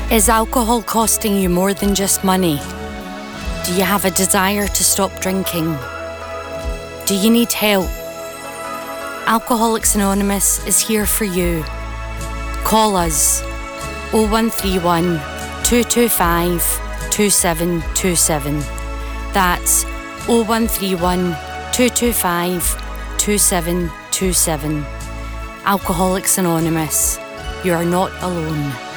Is alcohol costing you more than just money? Do you have a desire to stop drinking? Do you need help? Alcoholics Anonymous is here for you. Call us 0131 225 2727. That's 0131 225 2727. Alcoholics Anonymous, you are not alone.